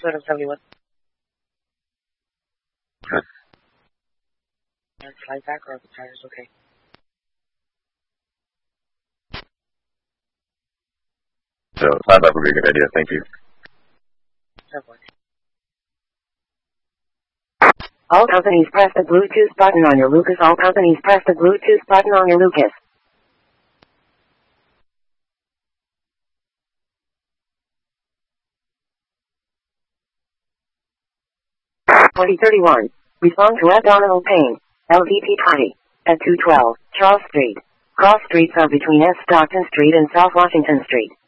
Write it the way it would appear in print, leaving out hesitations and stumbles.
271. Okay. And slide back or the tires okay? So, slide back would be a good idea, thank you. All companies press the Bluetooth button on your Lucas. All companies press the Bluetooth button on your Lucas. 2031. Respond to abdominal pain. LVP 20. At 212 Charles Street. Cross streets are between S. Stockton Street and South Washington Street.